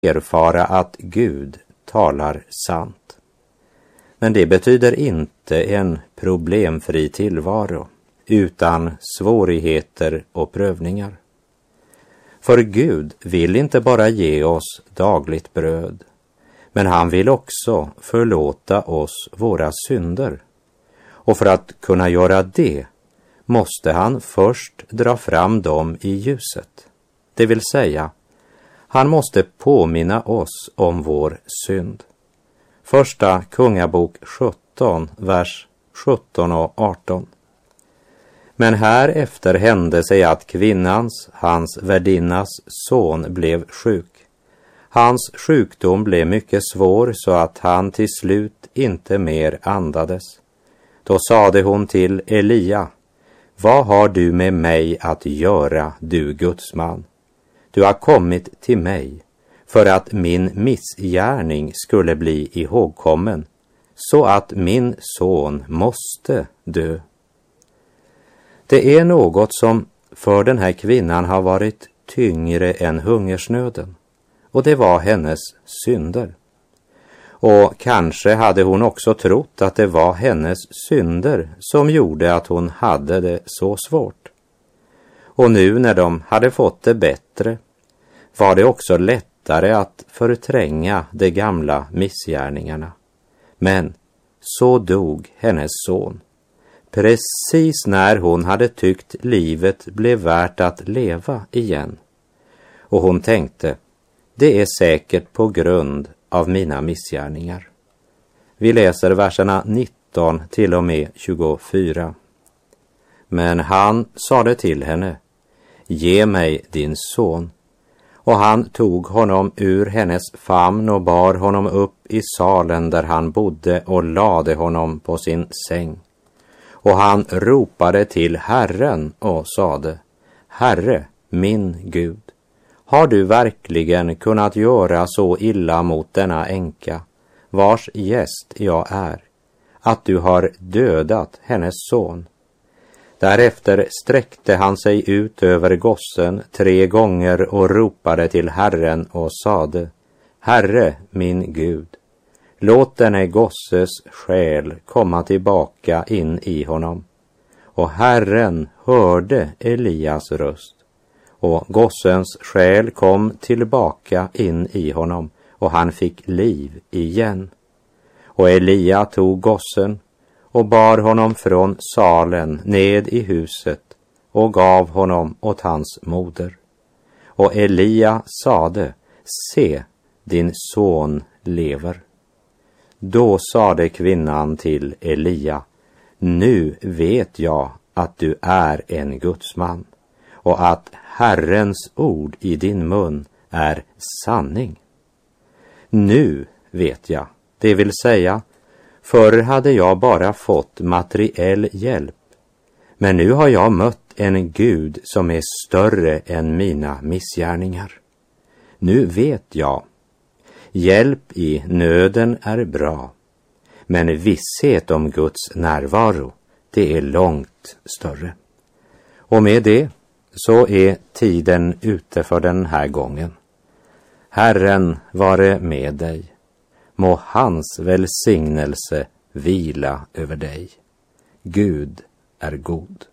erfara att Gud talar sant. Men det betyder inte en problemfri tillvaro utan svårigheter och prövningar. För Gud vill inte bara ge oss dagligt bröd, men han vill också förlåta oss våra synder. Och för att kunna göra det måste han först dra fram dem i ljuset. Det vill säga, han måste påminna oss om vår synd. Första Kungabok 17, vers 17 och 18. Men härefter hände sig att kvinnans, hans värdinnas son, blev sjuk. Hans sjukdom blev mycket svår så att han till slut inte mer andades. Då sade hon till Elia: vad har du med mig att göra, du gudsman? Du har kommit till mig för att min missgärning skulle bli ihågkommen, så att min son måste dö. Det är något som för den här kvinnan har varit tyngre än hungersnöden, och det var hennes synder. Och kanske hade hon också trott att det var hennes synder som gjorde att hon hade det så svårt. Och nu när de hade fått det bättre var det också lättare att förtränga de gamla missgärningarna. Men så dog hennes son, precis när hon hade tyckt livet blev värt att leva igen. Och hon tänkte, det är säkert på grund av mina missgärningar. Vi läser verserna 19 till och med 24. Men han sade till henne: ge mig din son. Och han tog honom ur hennes famn och bar honom upp i salen där han bodde och lade honom på sin säng. Och han ropade till Herren och sade: Herre, min Gud, har du verkligen kunnat göra så illa mot denna änka, vars gäst jag är, att du har dödat hennes son? Därefter sträckte han sig ut över gossen 3 gånger och ropade till Herren och sade: Herre, min Gud, låt denne gosses själ komma tillbaka in i honom. Och Herren hörde Elias röst, och gossens själ kom tillbaka in i honom, och han fick liv igen. Och Elia tog gossen och bar honom från salen ned i huset och gav honom åt hans moder. Och Elia sade: se, din son lever. Då sade kvinnan till Elia: nu vet jag att du är en gudsman, och att Herrens ord i din mun är sanning. Nu vet jag, det vill säga, förr hade jag bara fått materiell hjälp, men nu har jag mött en Gud som är större än mina missgärningar. Nu vet jag, hjälp i nöden är bra, men visshet om Guds närvaro, det är långt större. Och med det så är tiden ute för den här gången. Herren vare med dig. Må hans välsignelse vila över dig. Gud är god.